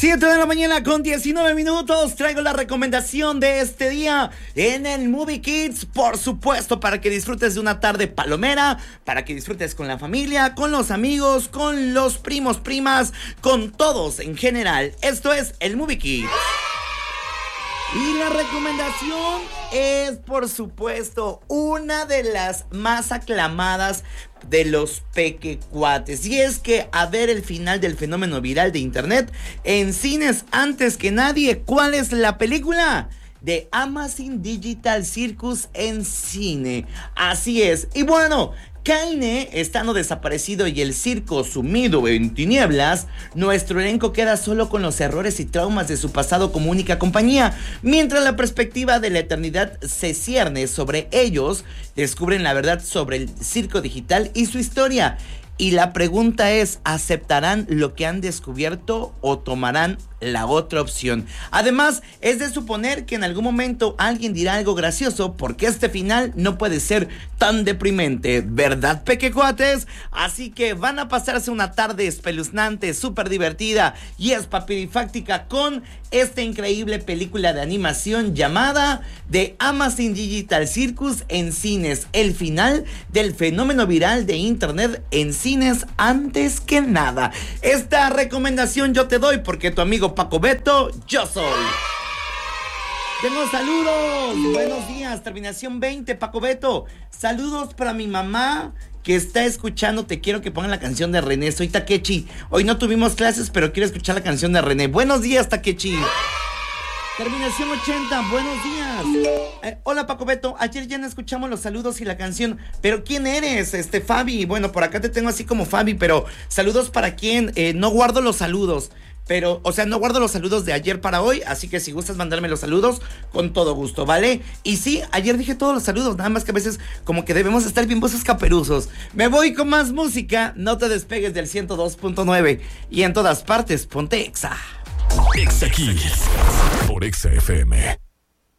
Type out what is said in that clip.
7 de la mañana con 19 minutos. Traigo la recomendación de este día en el Movie Kids. Por supuesto, para que disfrutes de una tarde palomera, para que disfrutes con la familia, con los amigos, con los primos, primas, con todos en general. Esto es el Movie Kids. Y la recomendación es, por supuesto, una de las más aclamadas de los pequecuates. Y es que a ver el final del fenómeno viral de internet en cines antes que nadie. ¿Cuál es la película? The Amazing Digital Circus en cine. Así es. Y bueno, Kaine estando desaparecido y el circo sumido en tinieblas, nuestro elenco queda solo con los errores y traumas de su pasado como única compañía, mientras la perspectiva de la eternidad se cierne sobre ellos. Descubren la verdad sobre el circo digital y su historia. Y la pregunta es, ¿aceptarán lo que han descubierto o tomarán la otra opción? Además, es de suponer que en algún momento alguien dirá algo gracioso, porque este final no puede ser tan deprimente, ¿verdad, pequecuates? Así que van a pasarse una tarde espeluznante, súper divertida y espapirifáctica con esta increíble película de animación llamada The Amazing Digital Circus en cines. El final del fenómeno viral de internet en cines antes que nada. Esta recomendación yo te doy porque tu amigo Paco Beto, yo soy. Tengo saludos. Buenos días, terminación 20, Paco Beto. Saludos para mi mamá que está escuchando. Te quiero que pongan la canción de René. Soy Takechi. Hoy no tuvimos clases, pero quiero escuchar la canción de René. Buenos días, Takechi. Terminación 80, buenos días. Hola, Paco Beto. Ayer ya no escuchamos los saludos y la canción. ¿Pero quién eres? Fabi. Bueno, por acá te tengo así como Fabi, pero ¿saludos para quién? No guardo los saludos. Pero, o sea, no guardo los saludos de ayer para hoy, así que si gustas mandarme los saludos, con todo gusto, ¿vale? Y sí, ayer dije todos los saludos, nada más que a veces como que debemos estar bien buenos caperuzos. Me voy con más música, no te despegues del 102.9 y en todas partes, ponte Exa. Exa Kids por Exa FM.